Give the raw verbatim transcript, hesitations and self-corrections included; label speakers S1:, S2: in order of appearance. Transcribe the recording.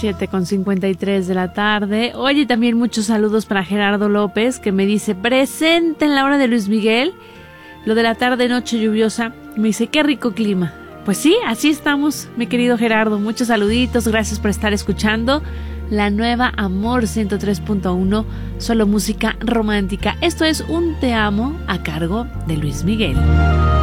S1: siete con cincuenta y tres de la tarde. Oye, también muchos saludos para Gerardo López, que me dice, presente en la hora de Luis Miguel. Lo de la tarde, noche lluviosa. Me dice, qué rico clima. Pues sí, así estamos, mi querido Gerardo. Muchos saluditos, gracias por estar escuchando la nueva Amor ciento tres punto uno, solo música romántica. Esto es Un Te Amo a cargo de Luis Miguel.